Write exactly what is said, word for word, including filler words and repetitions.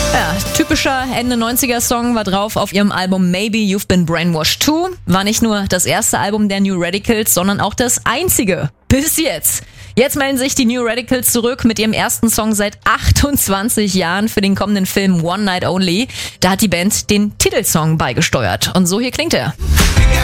Ja, typischer Ende neunziger-Song war drauf auf ihrem Album Maybe You've Been Brainwashed Too. War nicht nur das erste Album der New Radicals, sondern auch das einzige. Bis jetzt. Jetzt melden sich die New Radicals zurück mit ihrem ersten Song seit achtundzwanzig Jahren für den kommenden Film One Night Only. Da hat die Band den Titelsong beigesteuert. Und so hier klingt er.